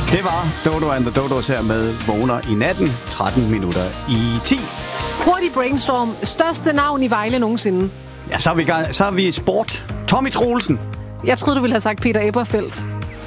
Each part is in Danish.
Det var Dodo and the Dodos her med Vågner i natten, 13 minutter i 10. Hurtig brainstorm. Største navn i Vejle nogensinde. Ja, så er vi i sport. Tommy Troelsen. Jeg troede, du ville have sagt Peter Eberfeldt.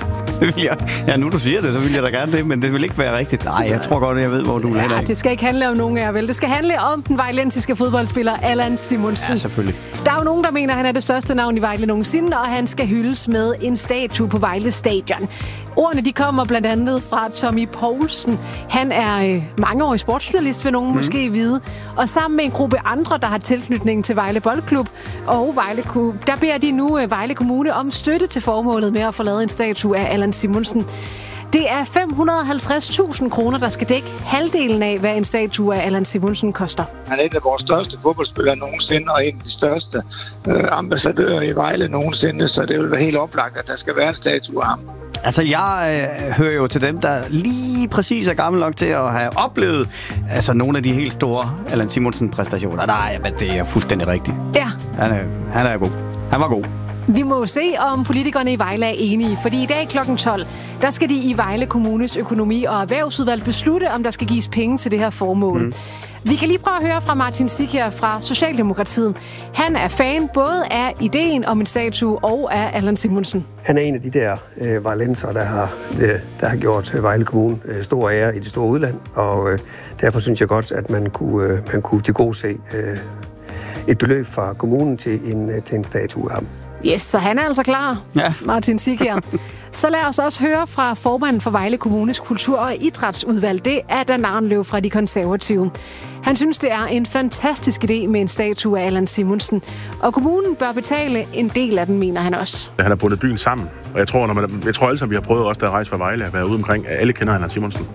Ja, nu du siger det, så vil jeg da gerne det, men det vil ikke være rigtigt. Nej, jeg tror godt, jeg ved, hvor du vil hen af. Det skal ikke handle om nogen af jer, vel? Det skal handle om den vejlensiske fodboldspiller Allan Simonsen. Ja, selvfølgelig. Der er jo nogen, der mener, at han er det største navn i Vejle nogensinde, og han skal hyldes med en statue på Vejle Stadion. Ordene, de kommer blandt andet fra Tommy Poulsen. Han er mangeårig sportsjournalist, vil nogen måske vide. Og sammen med en gruppe andre, der har tilknytning til Vejle Boldklub og Vejle, der beder de nu Vejle Kommune om støtte til formålet med at få lavet en statue af Allan Simonsen. Det er 550.000 kroner, der skal dække halvdelen af, hvad en statue af Allan Simonsen koster. Han er en af vores største fodboldspillere nogensinde, og en af de største ambassadører i Vejle nogensinde, så det vil være helt oplagt, at der skal være en statue af ham. Altså, jeg hører jo til dem, der lige præcis er gammel nok til at have oplevet nogle af de helt store Allan Simonsen-præstationer. Nej, men det er fuldstændig rigtigt. Ja. Han er god. Han var god. Vi må se, om politikerne i Vejle er enige, fordi i dag kl. 12, der skal de i Vejle Kommunes økonomi- og erhvervsudvalg beslutte, om der skal gives penge til det her formål. Vi kan lige prøve at høre fra Martin Sikier fra Socialdemokratiet. Han er fan både af ideen om en statue og af Allan Simonsen. Han er en af de der vejlenser, der har gjort Vejle Kommune stor ære i det store udland, og derfor synes jeg godt, at man kunne tilgodese et beløb fra kommunen til en statue af ham. Yes, så han er altså klar, ja. Martin Sikier. Så lad os også høre fra formanden for Vejle Kommunes kultur- og idrætsudvalg. Det er Dan Arnløv fra De Konservative. Han synes, det er en fantastisk idé med en statue af Allan Simonsen. Og kommunen bør betale en del af den, mener han også. Han har bundet byen sammen. Og jeg tror alle sammen, vi har prøvet også, der rejse fra Vejle, at være ude omkring, at alle kender Allan Simonsen.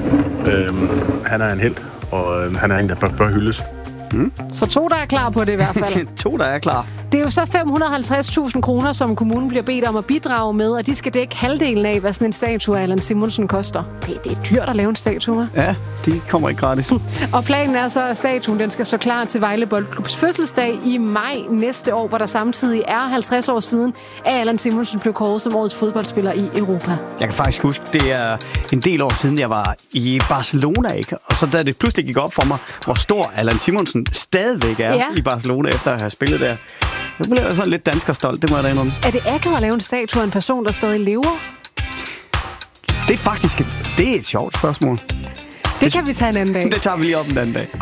Han er en helt, og han er en, der bør hyldes. Så 2, der er klar på det i hvert fald. 2, der er klar. Det er jo så 550.000 kroner, som kommunen bliver bedt om at bidrage med, og de skal dække halvdelen af, hvad sådan en statue af Allan Simonsen koster. Det er dyrt at lave en statue. Ja, de kommer ikke gratis. Og planen er så, at statuen den skal stå klar til Vejle Boldklubs fødselsdag i maj næste år, hvor der samtidig er 50 år siden, at Allan Simonsen blev kåret som årets fodboldspiller i Europa. Jeg kan faktisk huske, det er en del år siden, jeg var i Barcelona, ikke? Og så da det pludselig gik op for mig, hvor stor Allan Simonsen stadigvæk er i Barcelona, efter at have spillet der. Jeg blev sådan lidt danskerstolt, det må jeg da indrømme. Er det akavet at lave en statue af en person, der stadig lever? Det er faktisk et sjovt spørgsmål. Det kan vi tage en anden dag. Det tager vi lige op en anden dag.